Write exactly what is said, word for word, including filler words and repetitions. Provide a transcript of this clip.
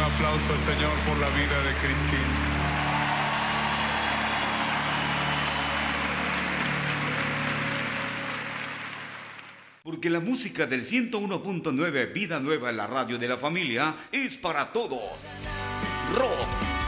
aplauso al Señor por la vida de Cristina. Porque la música del ciento uno punto nueve Vida Nueva en la radio de la familia es para todos. Rock,